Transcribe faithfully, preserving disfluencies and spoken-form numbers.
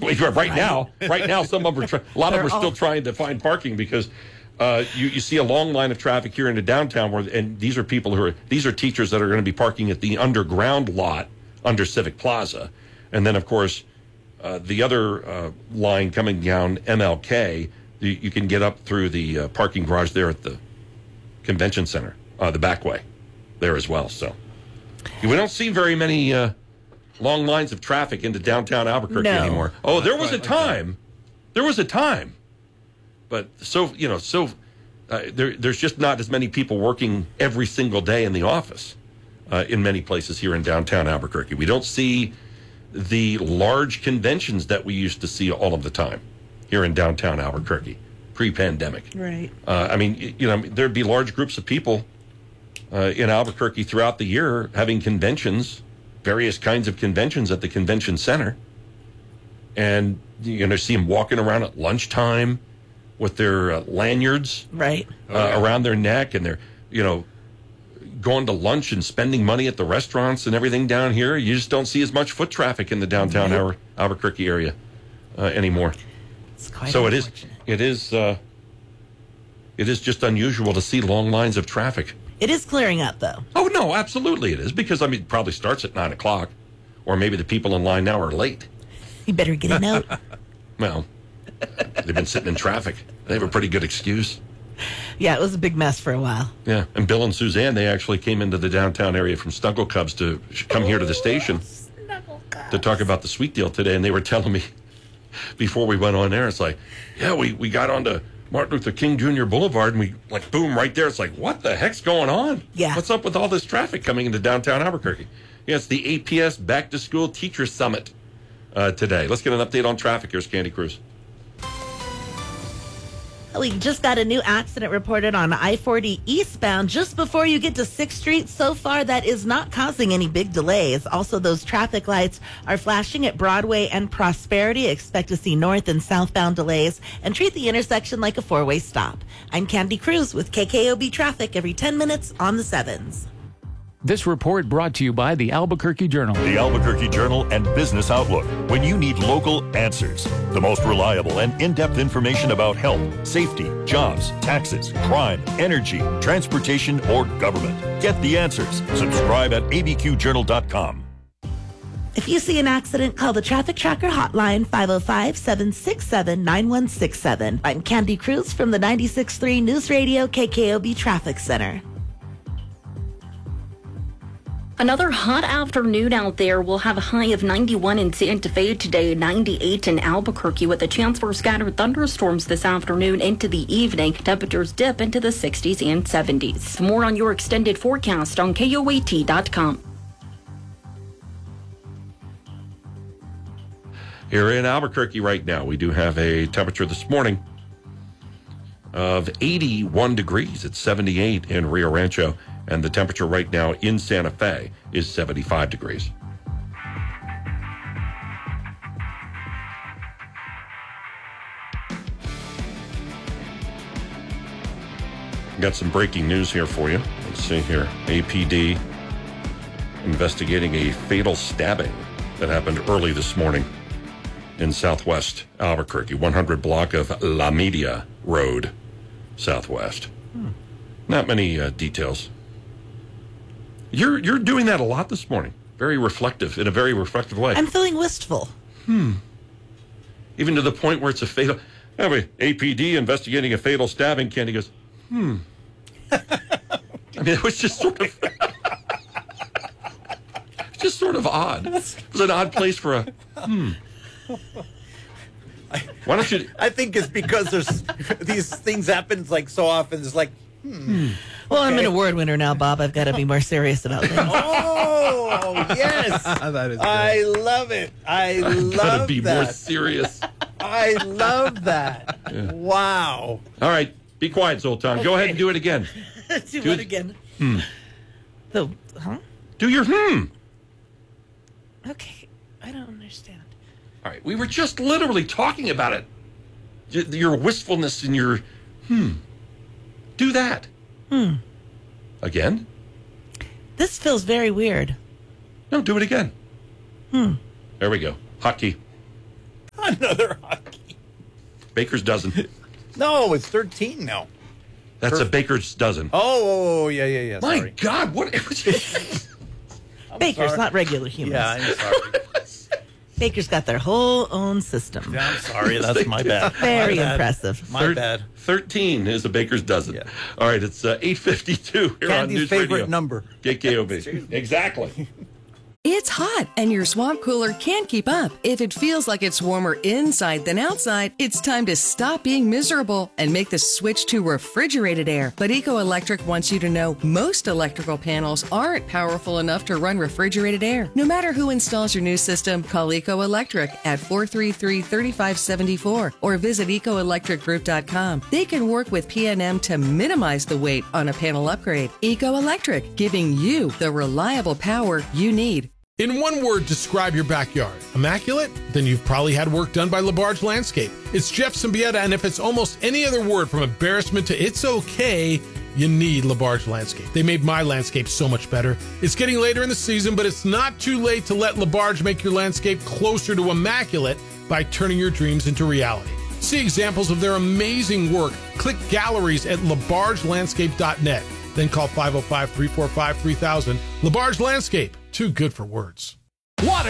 right, right now, right now, some of them are try, a lot of them are all... still trying to find parking because uh, you you see a long line of traffic here into downtown, where and these are people who are these are teachers that are going to be parking at the underground lot under Civic Plaza, and then of course uh, the other uh, line coming down M L K, you, you can get up through the uh, parking garage there at the convention center, uh, the back way, there as well. So we don't see very many. Uh, Long lines of traffic into downtown Albuquerque no. anymore. Oh, there was a time. There was a time. But so, you know, so uh, there, there's just not as many people working every single day in the office uh, in many places here in downtown Albuquerque. We don't see the large conventions that we used to see all of the time here in downtown Albuquerque pre-pandemic. Right. Uh, I mean, you know, there'd be large groups of people uh, in Albuquerque throughout the year having conventions, various kinds of conventions at the convention center, and you're going to see them walking around at lunchtime with their uh, lanyards right uh, oh, yeah. around their neck, and they're, you know, going to lunch and spending money at the restaurants and everything down here. You just don't see as much foot traffic in the downtown Al- Albuquerque area uh, anymore. It's quite so it is, it is, uh, it is just unusual to see long lines of traffic. It is clearing up, though. Oh, no, absolutely it is. Because, I mean, it probably starts at nine o'clock. Or maybe the people in line now are late. You better get a note. Well, they've been sitting in traffic. They have a pretty good excuse. Yeah, it was a big mess for a while. Yeah, and Bill and Suzanne, they actually came into the downtown area from Snuggle Cubs to come here to the station to talk about the sweet deal today. And they were telling me before we went on there, it's like, yeah, we, we got onto Martin Luther King Junior Boulevard, and we, like, boom, right there. It's like, what the heck's going on? Yeah. What's up with all this traffic coming into downtown Albuquerque? Yeah, it's the A P S Back to School Teacher Summit uh, today. Let's get an update on traffic. Here's Candy Cruz. We just got a new accident reported on I forty eastbound just before you get to sixth Street. So far, that is not causing any big delays. Also, those traffic lights are flashing at Broadway and Prosperity. Expect to see north and southbound delays and treat the intersection like a four-way stop. I'm Candy Cruz with K K O B Traffic every ten minutes on the sevens. This report brought to you by the Albuquerque Journal. The Albuquerque Journal and Business Outlook. When you need local answers, the most reliable and in-depth information about health, safety, jobs, taxes, crime, energy, transportation, or government. Get the answers. Subscribe at a b q journal dot com. If you see an accident, call the Traffic Tracker hotline, five oh five, seven six seven, nine one six seven. I'm Candy Cruz from the ninety-six point three News Radio K K O B Traffic Center. Another hot afternoon out there. We'll have a high of ninety-one in Santa Fe today, ninety-eight in Albuquerque, with a chance for scattered thunderstorms this afternoon into the evening. Temperatures dip into the sixties and seventies. For more on your extended forecast on K O A T dot com. Here in Albuquerque right now, we do have a temperature this morning of eighty-one degrees. It's seventy-eight in Rio Rancho. And the temperature right now in Santa Fe is seventy-five degrees. Got some breaking news here for you. Let's see here. A P D investigating a fatal stabbing that happened early this morning in southwest Albuquerque, one hundred block of La Media Road, southwest. Hmm. Not many uh, details. You're you're doing that a lot this morning. Very reflective, in a very reflective way. I'm feeling wistful. Hmm. Even to the point where it's a fatal... Anyway, A P D investigating a fatal stabbing. Candy goes, hmm. I mean, it was just sort of... just sort of odd. It was an odd place for a... Hmm. Why don't you... I think it's because there's these things happen like so often. It's like, hmm. Well, okay. I'm an award winner now, Bob. I've got to be more serious about things. Oh, yes. That is good. I love it. I I've love gotta be that. more serious. I love that. Yeah. Wow. All right. Be quiet, Zoltan. Okay. Go ahead and do it again. do, do it it again. Hmm. The, huh? Do your hmm. Okay. I don't understand. All right. We were just literally talking about it. Y- Your wistfulness and your hmm. Do that. Hmm. Again? This feels very weird. No, do it again. Hmm. There we go. Hotkey. I'm another hockey. Baker's dozen. No, it's thirteen now. That's a baker's dozen. Oh, yeah, yeah, yeah. My Sorry. God, what? Bakers, sorry. not regular humans. Yeah, I'm sorry. Bakers got their whole own system. Yeah, I'm sorry. That's my bad. Very My bad. impressive. My Thir- bad. thirteen is a baker's dozen. Yeah. All right, it's uh, eight fifty-two here on Candy's News favorite Radio. number. K K O B. Exactly. It's hot, and your swamp cooler can't keep up. If it feels like it's warmer inside than outside, it's time to stop being miserable and make the switch to refrigerated air. But Eco Electric wants you to know most electrical panels aren't powerful enough to run refrigerated air. No matter who installs your new system, call Eco Electric at four three three, three five seven four or visit eco electric group dot com. They can work with P and M to minimize the wait on a panel upgrade. Eco Electric, giving you the reliable power you need. In one word, describe your backyard. Immaculate? Then you've probably had work done by LaBarge Landscape. It's Jeff Symbieta, and if it's almost any other word from embarrassment to it's okay, you need LaBarge Landscape. They made my landscape so much better. It's getting later in the season, but it's not too late to let LaBarge make your landscape closer to immaculate by turning your dreams into reality. See examples of their amazing work. Click galleries at labarge landscape dot net. Then call five oh five, three four five, three thousand. LaBarge Landscape. Too good for words. What